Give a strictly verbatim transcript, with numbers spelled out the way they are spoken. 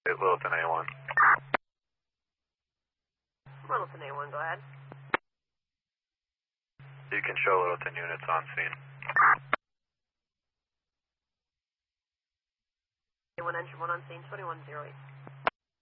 Littleton A one. Littleton A one, go ahead. You can show Littleton units on scene. A one, engine one on scene, twenty-one zero eight.